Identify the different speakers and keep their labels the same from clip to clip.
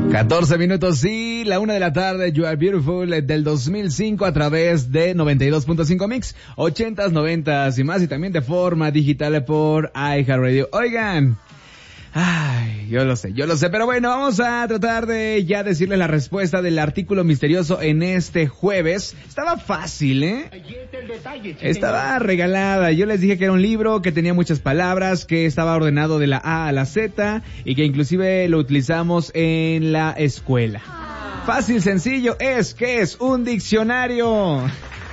Speaker 1: 14 minutos y la 1 de la tarde, You Are Beautiful del 2005 a través de 92.5 Mix, 80s, 90s y más, y también de forma digital por iHeartRadio. Oigan, ay, yo lo sé, pero bueno, vamos a tratar de ya decirles la respuesta del artículo misterioso en este jueves. Estaba fácil, Estaba regalada. Yo les dije que era un libro que tenía muchas palabras, que estaba ordenado de la A a la Z y que inclusive lo utilizamos en la escuela. Fácil, sencillo, ¿qué es? Un diccionario.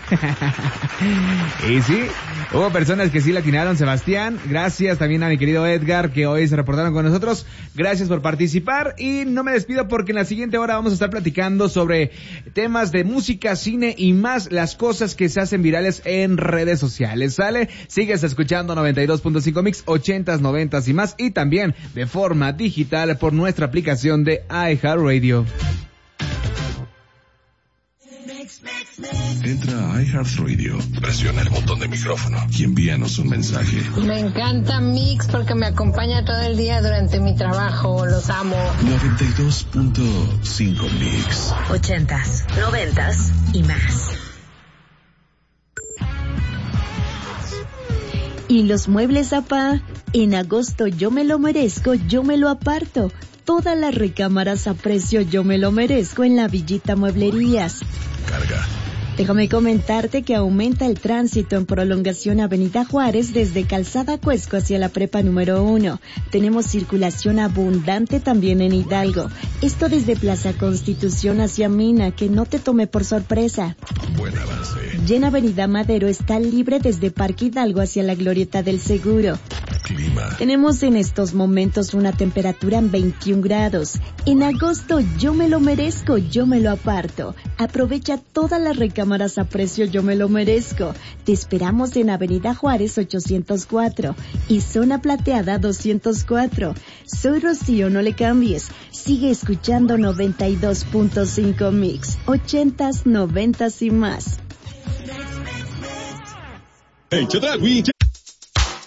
Speaker 1: Y sí, hubo personas que sí la atinaron. Sebastián, gracias también a mi querido Edgar, que hoy se reportaron con nosotros. Gracias por participar y no me despido porque en la siguiente hora vamos a estar platicando sobre temas de música, cine y más, las cosas que se hacen virales en redes sociales, ¿sale? Sigues escuchando 92.5 Mix, 80s, 90s y más, y también de forma digital por nuestra aplicación de iHeartRadio.
Speaker 2: Entra a iHeartRadio, presiona el botón de micrófono y envíanos un mensaje.
Speaker 3: Me encanta Mix porque me acompaña todo el día durante mi trabajo, los amo.
Speaker 2: 92.5 Mix.
Speaker 4: 80s, 90s y más.
Speaker 5: ¿Y los muebles, apá? En agosto yo me lo merezco, yo me lo aparto. Todas las recámaras a precio yo me lo merezco en la Villita Mueblerías.
Speaker 2: Carga.
Speaker 5: Déjame comentarte que aumenta el tránsito en prolongación Avenida Juárez desde Calzada Cuesco hacia la prepa número 1. Tenemos circulación abundante también en Hidalgo. Esto desde Plaza Constitución hacia Mina, que no te tome por sorpresa.
Speaker 2: Buen avance.
Speaker 5: Y en Avenida Madero está libre desde Parque Hidalgo hacia la Glorieta del Seguro.
Speaker 2: Clima.
Speaker 5: Tenemos en estos momentos una temperatura en 21 grados. En agosto yo me lo merezco, yo me lo aparto. Aprovecha todas las recámaras a precio yo me lo merezco. Te esperamos en Avenida Juárez 804 y Zona Plateada 204. Soy Rocío, no le cambies. Sigue escuchando 92.5 Mix, 80s, 90s y más.
Speaker 6: En Chedraui